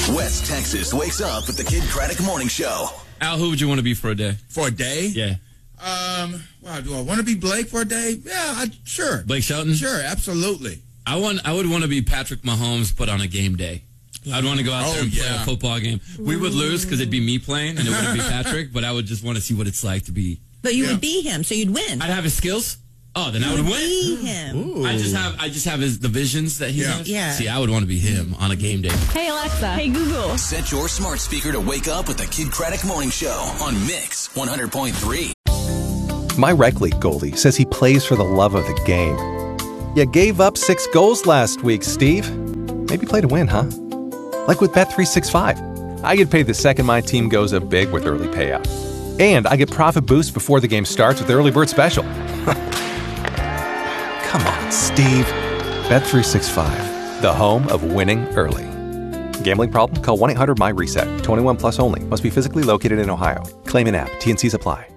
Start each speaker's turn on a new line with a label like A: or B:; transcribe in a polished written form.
A: West Texas wakes up with the Kid Craddock Morning Show.
B: Al, who would you want to be for a day?
C: For a day?
B: Yeah.
C: Wow, do I want to be Blake for a day? Yeah, sure.
B: Blake Shelton?
C: Sure, absolutely.
B: I would want to be Patrick Mahomes, but on a game day. I'd want to go out there and play a football game. We would lose because it'd be me playing, and it wouldn't be Patrick, but I would just want to see what it's like to be.
D: But you would be him, so you'd win.
B: I'd have his skills. Oh, then I would win.
D: Be him.
C: Ooh.
B: I just have the visions that he has.
D: Yeah.
B: See, I would want to be him on a game day.
E: Hey, Alexa. Hey, Google.
A: Set your smart speaker to wake up with the Kid Craddock Morning Show on Mix 100.3.
F: My rec league goalie says he plays for the love of the game. You gave up 6 goals last week, Steve. Maybe play to win, huh? Like with Bet365. I get paid the second my team goes up big with early payout. And I get profit boost before the game starts with the early bird special. Come on, Steve. Bet365, the home of winning early. Gambling problem? Call 1-800-MY-RESET. 21 plus only. Must be physically located in Ohio. Claim in app. T&Cs apply.